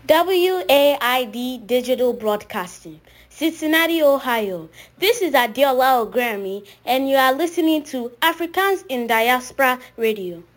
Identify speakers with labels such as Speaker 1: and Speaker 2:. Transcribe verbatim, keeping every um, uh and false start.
Speaker 1: W A I D Digital Broadcasting, Cincinnati, Ohio. This is Adiola Ogremi, and you are listening to Africans in Diaspora Radio.